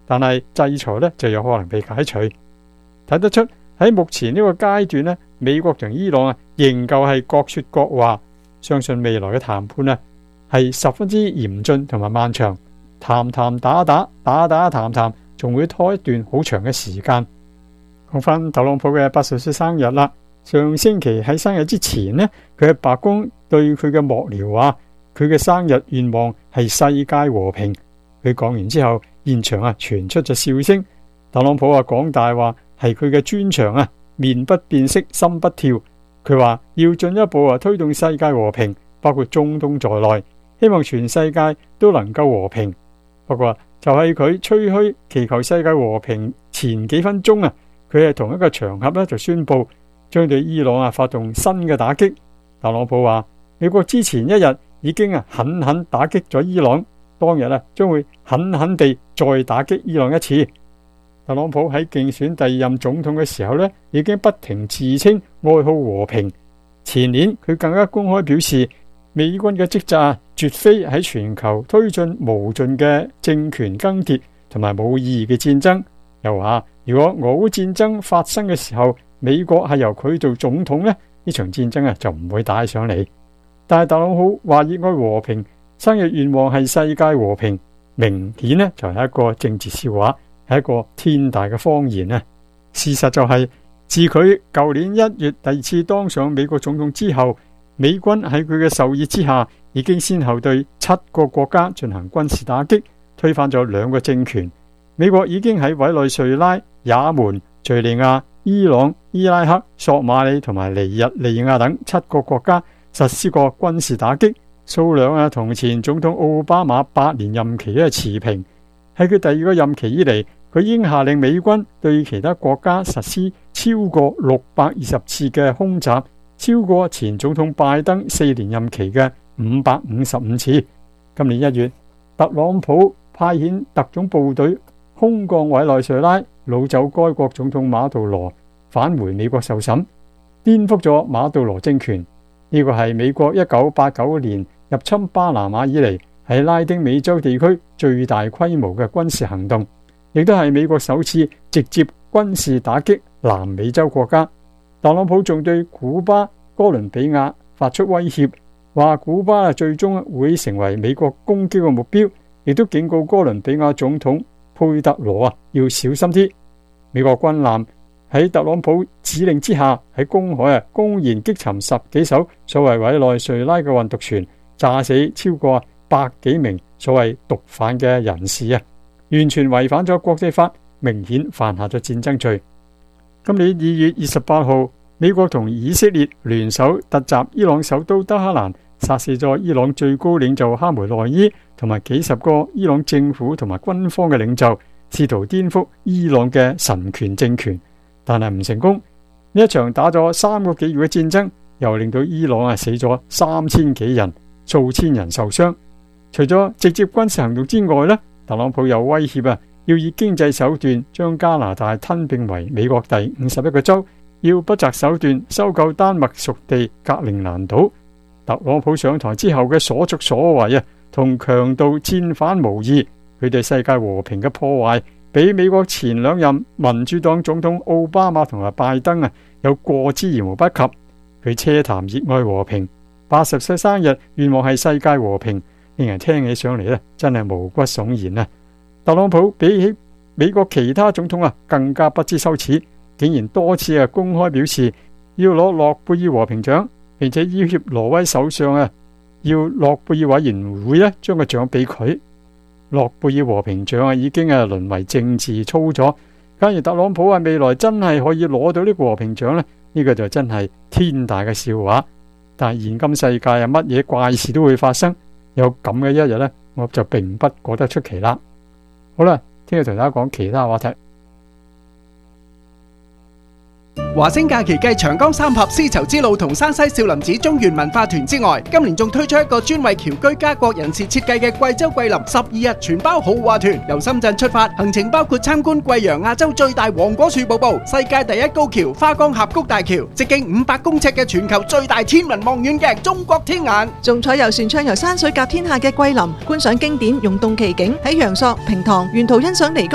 但係制裁呢就有可能被解除。睇得出喺目前呢個階段呢，美國同伊朗仍舊係各說各話，相信未來嘅談判呢係十分之嚴峻同埋漫長，談談打打，打打談談，仲會拖一段好長嘅時間。講翻特朗普嘅80歲生日啦，上星期喺生日之前呢，佢喺白宮對佢嘅幕僚話，佢嘅生日願望係世界和平。佢講完之後，現場傳出咗笑聲。特朗普講大話係佢嘅專長面不變色，心不跳。佢話要進一步推動世界和平，包括中東在內，希望全世界都能夠和平。不過就係佢吹噓祈求世界和平前幾分鐘佢係同一個場合就宣布將對伊朗發動新嘅打擊。特朗普話美國之前一日已經狠狠打擊咗伊朗，當日將會狠狠地再打擊伊朗一次。特朗普喺競選第二任總統嘅時候已經不停自稱愛好和平。前年佢更加公開表示，美軍嘅職責絕非喺全球推進無盡嘅政權更迭同埋冇意義嘅戰爭。又話如果俄烏戰爭發生嘅時候，美國係由佢做總統呢場戰爭就唔會打上嚟。但係特朗普話熱愛和平，生日願望係世界和平，明顯就係一個政治笑話，係一個天大嘅謊言。事實就係自佢舊年1月第二次當上美國總統之後，美軍喺佢嘅授意之下，已經先後對7個國家進行軍事打擊，推翻咗2個政權。美國已經喺委內瑞拉、也門、敘利亞、伊朗、伊拉克、索馬里同埋尼日利亞等7個國家實施過軍事打擊，數量同前總統奧巴馬8年任期持平。喺佢第2個任期以嚟，佢已經下令美軍對其他國家實施超過620次嘅空襲，超過前總統拜登4年任期嘅555次。今年1月，特朗普派遣特種部隊空降委內瑞拉，擄走該國總統馬杜羅，返回美國受審，顛覆咗馬杜羅政權。呢個係美國1989年入侵巴拿馬以嚟喺拉丁美洲地區最大規模嘅軍事行動，亦都係美國首次直接軍事打擊南美洲國家。特朗普仲對古巴、哥倫比亞發出威脅，話古巴最終會成為美國攻擊嘅目標，亦都警告哥倫比亞總統佩特羅要小心啲。美國軍艦喺特朗普指令之下，喺公海公然擊沉10幾艘所謂委內瑞拉嘅運毒船，炸死超過100幾名所謂毒販嘅人士完全違反咗國際法，明顯犯下咗戰爭罪。今年2月28號，美國同以色列聯手突襲伊朗首都德黑蘭，殺死咗伊朗最高領袖哈梅內伊同埋幾十個伊朗政府同埋軍方嘅領袖，試圖顛覆伊朗嘅神權政權，但係唔成功。呢一場打咗3個幾月嘅戰爭，又令到伊朗死咗3000幾人，數千人受傷。除咗直接軍事行動之外呢，特朗普有威脅要以經濟手段將加拿大吞併為美國第51個州，要不擇手段收購丹麥屬地格陵蘭島。特朗普上台之後嘅所作所為同強盜戰犯無異，佢對世界和平嘅破壞比美國前2任民主黨總統奧巴馬同埋拜登有過之而無不及。佢奢談熱愛和平，80歲生日願望係世界和平，令人聽起上嚟真係毛骨悚然。特朗普比起美國其他總統更加不知羞恥，竟然多次公開表示要攞諾貝爾和平獎，並且要挾挪威首相要諾貝爾委員會將個獎俾佢。諾貝爾和平獎已經淪為政治操作。假如特朗普未來真係可以攞到呢個和平獎呢個就真係天大嘅笑話。但係現今世界乜嘢怪事都會發生，有咁嘅一日我就並不覺得出奇啦。好啦，聽日同大家講其他話題。 華星假期繼長江三峽絲綢之路同山西少林寺中原文化團之外，今年仲推出一個專為僑居家國人士設計嘅貴州桂林12日全包豪華團，由深圳出發，行程包括參觀貴陽亞洲最大黃果樹瀑布、世界第一高橋花崗峽谷大橋、直徑500公尺嘅全球最大天文望遠鏡中國天眼， 仲坐遊船暢遊山水甲天下嘅桂林，觀賞經典溶洞奇景，喺陽朔、平塘沿途欣賞漓江